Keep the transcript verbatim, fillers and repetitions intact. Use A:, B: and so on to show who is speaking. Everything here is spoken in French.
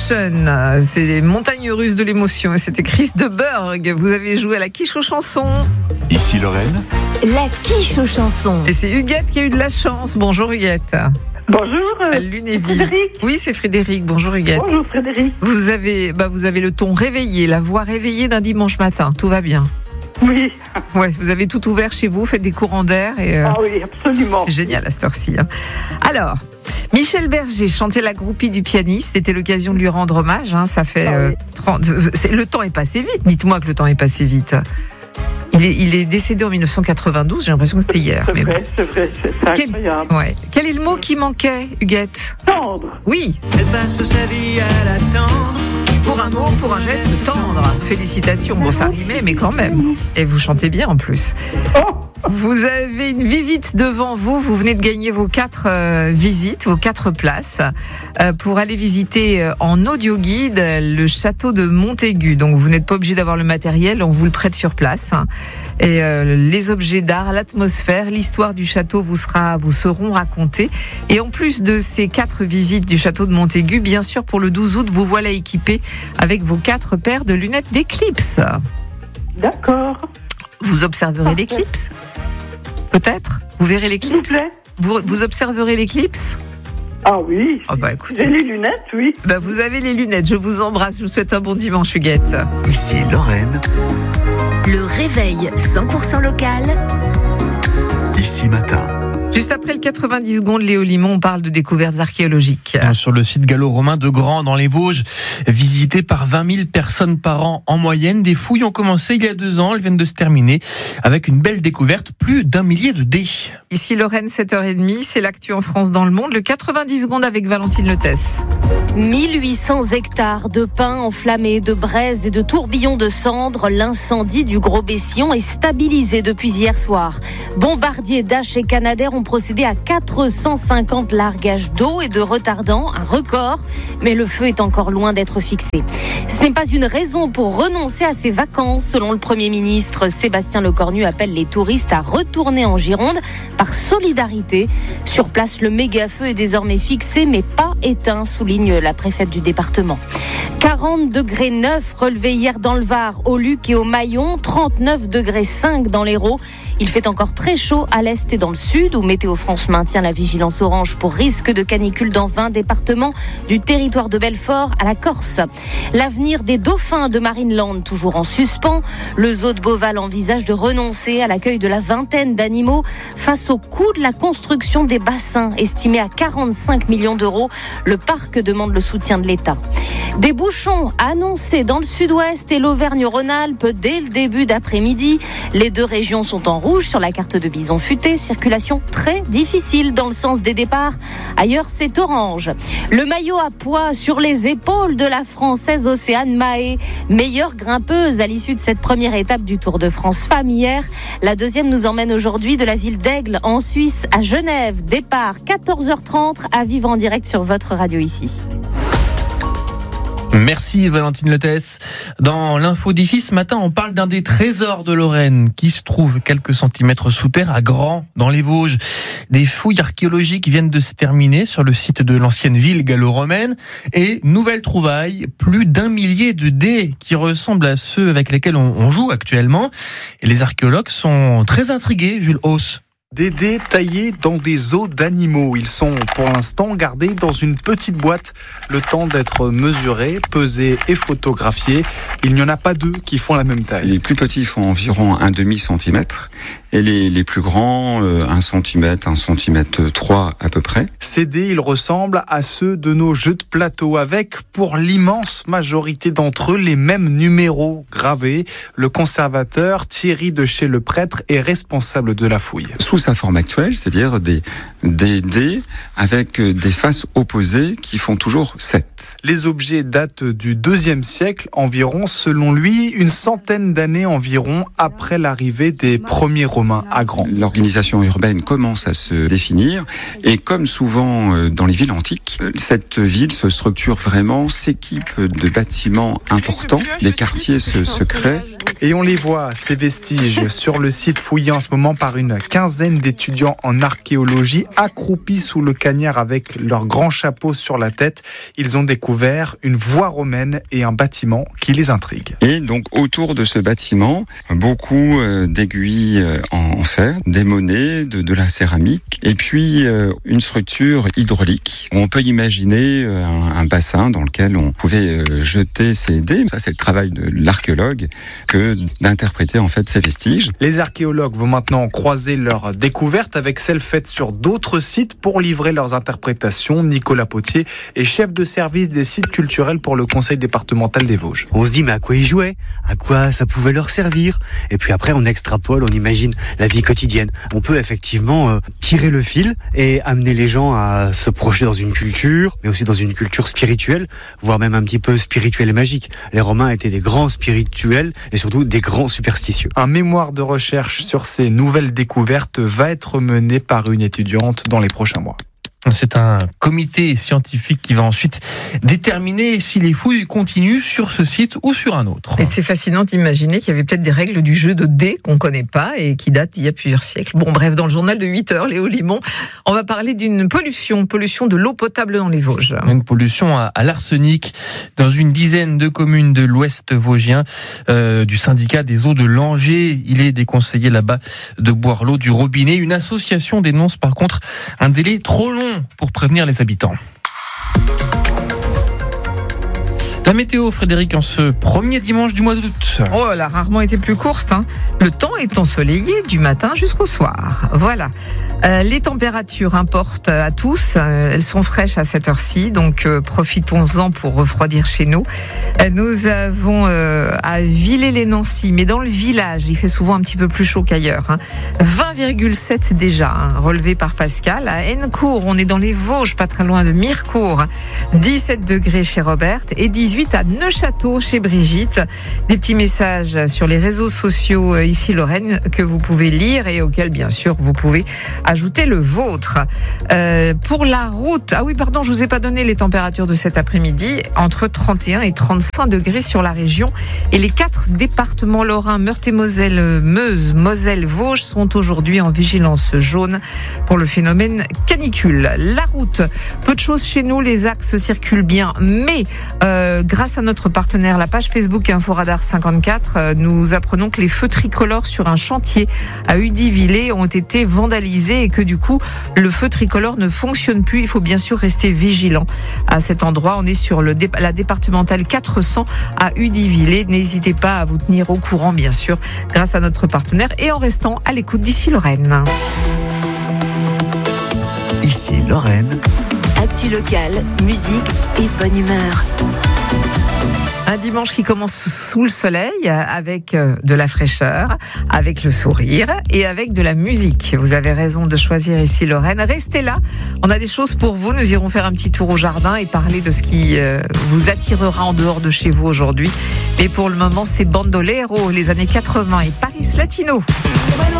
A: Emotion, c'est les montagnes russes de l'émotion. Et c'était Chris de Burgh. Vous avez joué à la quiche aux chansons.
B: Ici Lorraine.
C: La quiche aux chansons.
A: Et c'est Huguette qui a eu de la chance. Bonjour Huguette.
D: Bonjour,
A: À Lunéville.
D: Frédéric.
A: Oui, c'est Frédéric. Bonjour Huguette.
D: Bonjour Frédéric.
A: Vous avez, bah, vous avez le ton réveillé, la voix réveillée d'un dimanche matin. Tout va bien.
D: Oui,
A: Ouais, vous avez tout ouvert chez vous, faites des courants d'air et euh,
D: ah oui, absolument.
A: c'est génial à cette heure-ci. hein. Alors, Michel Berger chantait la groupie du pianiste. C'était l'occasion de lui rendre hommage. hein. Ça fait
D: Ah
A: euh,
D: oui.
A: trente. euh, c'est- Le temps est passé vite. Dites-moi que le temps est passé vite. Il est, il est décédé en dix-neuf cent quatre-vingt-douze. J'ai l'impression que c'était hier.
D: C'est
A: Mais bon.
D: vrai, c'est vrai, c'est c'est
A: Quel-
D: incroyable.
A: Ouais. Quel est le mot qui manquait, Huguette?
D: Tendre.
A: Oui.
E: Elle passe sa vie à l'attendre.
A: Pour un mot, pour un geste tendre. Félicitations. Bon, ça rimait, mais quand même. Et vous chantez bien en plus.
D: Oh,
A: Vous avez une visite devant vous. Vous venez de gagner vos quatre euh, visites, vos quatre places euh, pour aller visiter euh, en audio guide le château de Montaigu. Donc vous n'êtes pas obligé d'avoir le matériel, on vous le prête sur place. Et euh, les objets d'art, l'atmosphère, l'histoire du château vous sera, vous seront racontés. Et en plus de ces quatre visites du château de Montaigu, bien sûr pour le douze août, vous voilà équipé avec vos quatre paires de lunettes d'éclipse.
D: d'accord.
A: Vous observerez
D: Parfait.
A: l'éclipse? Peut-être? Vous verrez
D: S'il vous
A: l'éclipse?
D: plaît.
A: Vous, vous observerez l'éclipse?
D: Ah oui.
A: Oh bah
D: J'ai
A: écoutez,
D: les lunettes, oui.
A: bah vous avez les lunettes. Je vous embrasse. Je vous souhaite un bon dimanche, Huguette.
B: Ici Lorraine.
C: Le réveil cent pour cent local.
B: Ici Matin.
A: Juste après le quatre-vingt-dix secondes, Léo Limon, on parle de découvertes archéologiques.
F: Sur le site gallo-romain de Grand dans les Vosges, visité par vingt mille personnes par an en moyenne. Des fouilles ont commencé il y a deux ans, elles viennent de se terminer avec une belle découverte, plus d'un millier de dés.
A: Ici Lorraine, sept heures trente, c'est l'actu en France dans le monde. Le quatre-vingt-dix secondes avec Valentine Letès.
C: mille huit cents hectares de pins enflammés, de braises et de tourbillons de cendres. L'incendie du Gros Bessillon est stabilisé depuis hier soir. Bombardier, Dash et Canadair ont procédé à quatre cent cinquante largages d'eau et de retardants, un record, mais le feu est encore loin d'être fixé. Ce n'est pas une raison pour renoncer à ses vacances. Selon le Premier ministre, Sébastien Lecornu appelle les touristes à retourner en Gironde par solidarité. Sur place, le méga-feu est désormais fixé, mais pas éteint, souligne la préfète du département. quarante degrés neuf relevés hier dans le Var, au Luc et au Maillon, trente-neuf degrés cinq dans l'Hérault. Il fait encore très chaud à l'est et dans le sud, où Météo France maintient la vigilance orange pour risque de canicule dans vingt départements, du territoire de Belfort à la Corse. L'avenir des dauphins de Marineland toujours en suspens. Le zoo de Beauval envisage de renoncer à l'accueil de la vingtaine d'animaux face au coût de la construction des bassins, estimé à quarante-cinq millions d'euros. Le parc demande le soutien de l'État. Des bouchons annoncés dans le sud-ouest et l'Auvergne-Rhône-Alpes dès le début d'après-midi. Les deux régions sont en rouge sur la carte de Bison Futé. Circulation très difficile dans le sens des départs. Ailleurs, c'est orange. Le maillot à poids sur les épaules de la Française Océane Mahé. Meilleure grimpeuse à l'issue de cette première étape du Tour de France Femmes hier. La deuxième nous emmène aujourd'hui de la ville d'Aigle en Suisse à Genève. Départ quatorze heures trente à vivre en direct sur votre radio ici.
F: Merci Valentine Letès. Dans l'info d'ici ce matin, on parle d'un des trésors de Lorraine qui se trouve quelques centimètres sous terre à Grand dans les Vosges. Des fouilles archéologiques viennent de se terminer sur le site de l'ancienne ville gallo-romaine et nouvelle trouvaille, plus d'un millier de dés qui ressemblent à ceux avec lesquels on, on joue actuellement. Et les archéologues sont très intrigués, Jules Hauss.
G: Des dés taillés dans des os d'animaux. Ils sont pour l'instant gardés dans une petite boîte, le temps d'être mesurés, pesés et photographiés. Il n'y en a pas deux qui font la même taille.
H: Les plus petits font environ un demi-centimètre et les, les plus grands, euh, un centimètre, un centimètre trois à peu près.
G: Ces dés, ils ressemblent à ceux de nos jeux de plateau avec, pour l'immense majorité d'entre eux, les mêmes numéros gravés. Le conservateur, Thierry de chez Le Prêtre, est responsable de la fouille.
H: Sous sa forme actuelle, c'est-à-dire des, des dés avec des faces opposées qui font toujours sept.
G: Les objets datent du deuxième siècle environ, selon lui, une centaine d'années environ après l'arrivée des premiers Romains. commun à Grand.
H: L'organisation urbaine commence à se définir et comme souvent dans les villes antiques, cette ville se structure vraiment, s'équipe de bâtiments importants, des quartiers se, se créent.
G: Et on les voit, ces vestiges, sur le site fouillé en ce moment par une quinzaine d'étudiants en archéologie, accroupis sous le cagnard avec leur grand chapeau sur la tête. Ils ont découvert une voie romaine et un bâtiment qui les intrigue.
H: Et donc autour de ce bâtiment, beaucoup d'aiguilles en fer, des monnaies, de, de la céramique, et puis une structure hydraulique. On peut imaginer un, un bassin dans lequel on pouvait jeter ces dés. Ça, c'est le travail de l'archéologue que d'interpréter en fait ces vestiges.
G: Les archéologues vont maintenant croiser leurs découvertes avec celles faites sur d'autres sites pour livrer leurs interprétations. Nicolas Potier est chef de service des sites culturels pour le conseil départemental des Vosges.
I: On se dit mais à quoi ils jouaient ? À quoi ça pouvait leur servir ? Et puis après on extrapole, on imagine la vie quotidienne. On peut effectivement euh, tirer le fil et amener les gens à se projeter dans une culture, mais aussi dans une culture spirituelle, voire même un petit peu spirituelle et magique. Les Romains étaient des grands spirituels et surtout des grands superstitieux.
G: Un mémoire de recherche sur ces nouvelles découvertes va être mené par une étudiante dans les prochains mois.
F: C'est un comité scientifique qui va ensuite déterminer si les fouilles continuent sur ce site ou sur un autre.
A: Et c'est fascinant d'imaginer qu'il y avait peut-être des règles du jeu de dés qu'on ne connaît pas et qui datent d'il y a plusieurs siècles. Bon, bref, dans le journal de huit heures, Léo Limon, on va parler d'une pollution, pollution de l'eau potable dans les Vosges.
F: Une pollution à, à l'arsenic dans une dizaine de communes de l'Ouest vosgien euh, du syndicat des eaux de Langeais. Il est déconseillé là-bas de boire l'eau du robinet. Une association dénonce par contre un délai trop long pour prévenir les habitants. La météo, Frédéric, en ce premier dimanche du mois d'août.
A: Oh, elle a rarement été plus courte, hein. Le temps est ensoleillé du matin jusqu'au soir. Voilà. Euh, les températures importent à tous. Euh, elles sont fraîches à cette heure-ci, donc euh, profitons-en pour refroidir chez nous. Euh, nous avons euh, à Villers-les-Nancy, mais dans le village, il fait souvent un petit peu plus chaud qu'ailleurs. Hein. vingt virgule sept déjà, hein, relevé par Pascal. À Hennecourt, on est dans les Vosges, pas très loin de Mirecourt. dix-sept degrés chez Robert et dix-huit à Neufchâteau chez Brigitte. Des petits messages sur les réseaux sociaux ici Lorraine que vous pouvez lire et auxquels bien sûr vous pouvez ajouter le vôtre. Euh, pour la route, ah oui pardon, je vous ai pas donné les températures de cet après-midi, entre trente et un et trente-cinq degrés sur la région et les quatre départements lorrains, Meurthe-et-Moselle, Meuse, Moselle, Vosges sont aujourd'hui en vigilance jaune pour le phénomène canicule. La route, peu de choses chez nous, les axes circulent bien, mais euh, grâce à notre partenaire, la page Facebook Inforadar cinquante-quatre, euh, nous apprenons que les feux tricolores sur un chantier à Udivillers ont été vandalisés et que du coup, le feu tricolore ne fonctionne plus. Il faut bien sûr rester vigilant à cet endroit. On est sur le, la départementale quatre cents à Udivillers. N'hésitez pas à vous tenir au courant, bien sûr, grâce à notre partenaire et en restant à l'écoute d'ici Lorraine.
B: Ici Lorraine.
J: Actu locale, musique et bonne humeur.
A: Un dimanche qui commence sous le soleil, avec de la fraîcheur, avec le sourire et avec de la musique. Vous avez raison de choisir ici Lorraine. Restez là, on a des choses pour vous. Nous irons faire un petit tour au jardin et parler de ce qui vous attirera en dehors de chez vous aujourd'hui. Mais pour le moment, c'est Bandolero, les années quatre-vingts et Paris Latino.